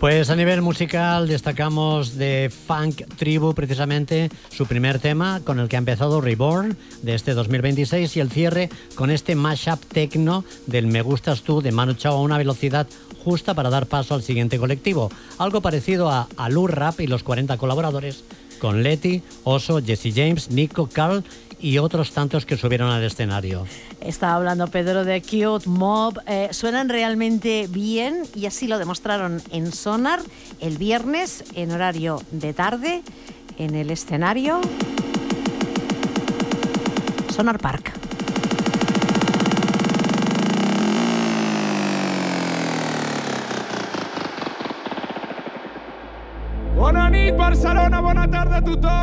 Pues a nivel musical destacamos de Funk Tribu precisamente su primer tema con el que ha empezado Reborn de este 2026 y el cierre con este mashup techno del Me Gustas Tú de Manu Chao a una velocidad justa para dar paso al siguiente colectivo. Algo parecido a Alu Rap y los 40 colaboradores con Letty, Oso, Jesse James, Nico, Carl y otros tantos que subieron al escenario. Estaba hablando Pedro de Cute Mob. Suenan realmente bien y así lo demostraron en Sonar el viernes en horario de tarde en el escenario Sonar Park. Bona nit, Barcelona, bona tarda a tothom.